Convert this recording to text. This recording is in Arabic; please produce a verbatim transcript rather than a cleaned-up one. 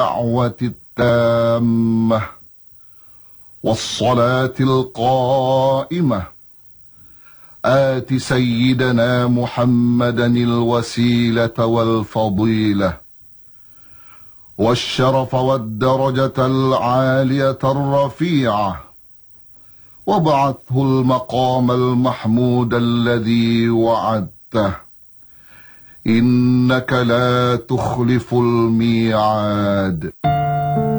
الدعوة التامة والصلاة القائمة آت سيدنا محمدا الوسيلة والفضيلة والشرف والدرجة العالية الرفيعة وابعثه المقام المحمود الذي وعدته إنك لا تخلف الميعاد.